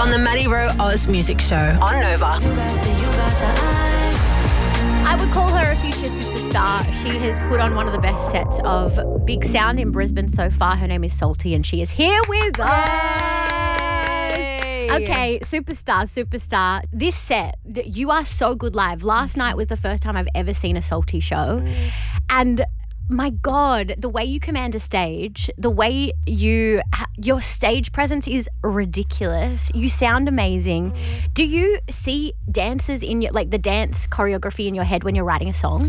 on the Maddie Rowe Oz Music Show on Nova. I would call her a future superstar. She has put on one of the best sets of Big Sound in Brisbane so far. Her name is Salty and she is here with us. Okay, superstar. This set, you are so good live. Last night was the first time I've ever seen a Salty show. And my God, the way you command a stage, the way your stage presence is ridiculous. You sound amazing. Do you see dances in your, like the dance choreography in your head when you're writing a song?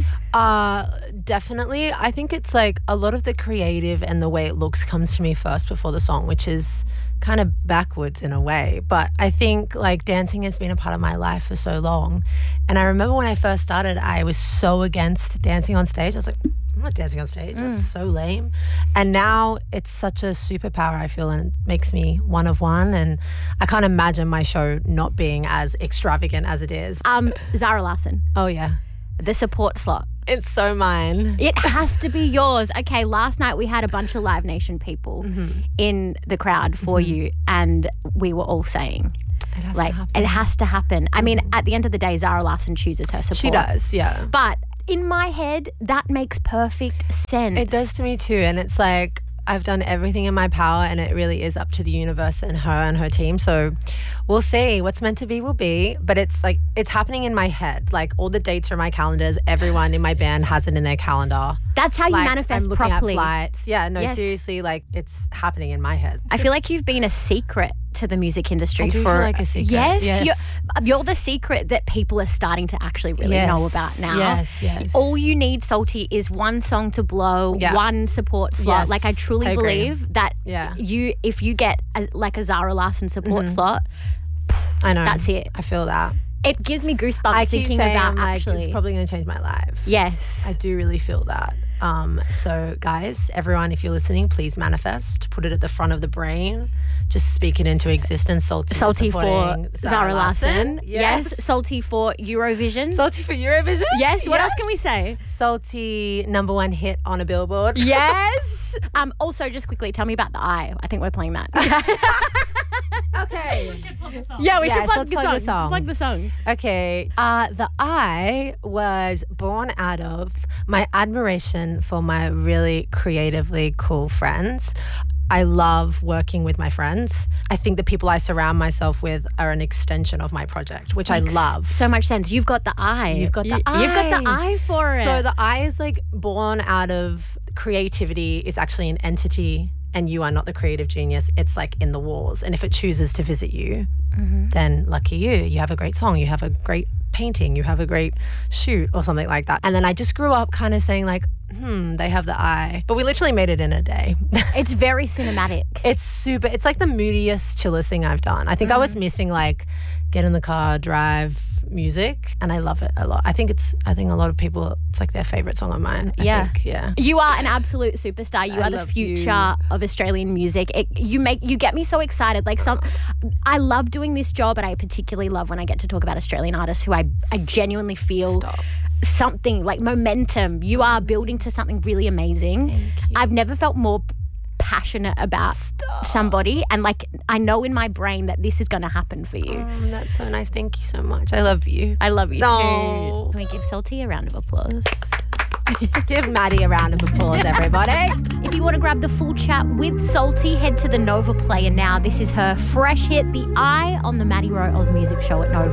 Definitely. I think it's like a lot of the creative and the way it looks comes to me first before the song, which is kind of backwards in a way. But I think like dancing has been a part of my life for so long. And I remember when I first started, I was so against dancing on stage. I was like, I'm not dancing on stage. That's so lame. And now it's such a superpower, I feel, and it makes me one of one. And I can't imagine my show not being as extravagant as it is. Zara Larsson. Oh, yeah. The support slot. It's so mine. It has to be yours. Okay, last night we had a bunch of Live Nation people in the crowd for you, and we were all saying, It has to happen. It has to happen. I mean, at the end of the day, Zara Larsson chooses her support. She does, yeah. But in my head, that makes perfect sense. It does to me too. And it's like, I've done everything in my power and it really is up to the universe and her team. So we'll see. What's meant to be will be. But it's like, it's happening in my head. Like all the dates are in my calendars. Everyone in my band has it in their calendar. That's how you Like, manifest I'm looking properly. at flights. Yeah, no, Yes. seriously, like it's happening in my head. I feel like you've been a secret to the music industry I do for feel like a secret. Yes, Yes. You're the secret that people are starting to actually really Yes. know about now. Yes. All you need, Salty, is one song to blow, Yeah. one support slot. Yes, Like I truly I agree. believe that Yeah. if you get a Zara Larsson support slot, I know. that's it. I feel that. It gives me goosebumps I keep thinking saying, about like, actually. it's probably going to change my life. Yes. I do really feel that. So guys, everyone, if you're listening, please manifest. Put it at the front of the brain. Just speak it into existence. Salty for supporting Zara Larsson. Yes. Salty for Eurovision. Salty for Eurovision. Yes. What else can we say? Salty #1 hit on a Billboard. Yes. Also, just quickly, tell me about the Eye. I think we're playing that. Okay. Yeah, we should plug the song. let's plug the song. Plug the song. Okay. The I was born out of my admiration for my really creatively cool friends. I love working with my friends. I think the people I surround myself with are an extension of my project, which I love. So much sense. You've got the eye. You've got the You've got the eye. eye for it. So the I is like born out of creativity is actually an entity and you are not the creative genius. It's like in the walls. And if it chooses to visit you, then lucky you. You have a great song. You have a great painting. You have a great shoot or something like that. And then I just grew up kind of saying like, they have the eye. But we literally made it in a day. It's very cinematic. It's like the moodiest, chillest thing I've done. I think I was missing like get in the car, drive music, and I love it a lot. I think a lot of people, it's like their favorite song of mine. I think, yeah. You are an absolute superstar. You are the love future of Australian music. You get me so excited. Like I love doing this job, and I particularly love when I get to talk about Australian artists who I genuinely feel something like momentum. You are building to something really amazing. I've never felt more passionate about somebody, and like I know in my brain that this is going to happen for you. That's so nice. Thank you so much. I love you. I love you No. too. Can we give Salty a round of applause? Give Maddie a round of applause, everybody. If you want to grab the full chat with Salty, head to the Nova Player now. This is her fresh hit, The Eye, on the Maddie Rowe Oz Music Show at Nova.